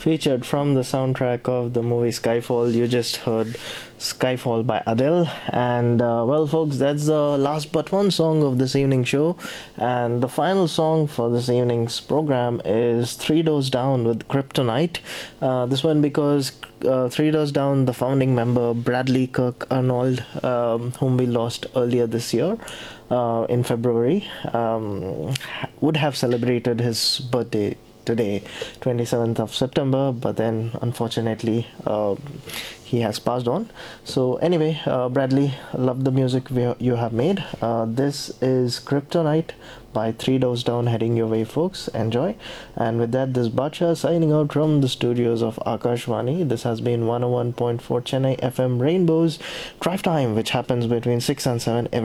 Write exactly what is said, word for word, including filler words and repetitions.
featured from the soundtrack of the movie Skyfall. You just heard Skyfall by Adele. And uh, well, folks, that's the last but one song of this evening show. And the final song for this evening's program is Three Doors Down with Kryptonite. Uh, this one because uh, Three Doors Down, the founding member Bradley Kirk Arnold, um, whom we lost earlier this year uh, in February, um, would have celebrated his birthday today, twenty-seventh of September, but then unfortunately uh, he has passed on. So anyway, uh, Bradley, love the music we, you have made. Uh, this is Kryptonite by Three Doors Down heading your way, folks. Enjoy. And with that, this Bacha signing out from the studios of Akashvani. This has been one oh one point four Chennai F M Rainbows Drive Time, which happens between six and seven every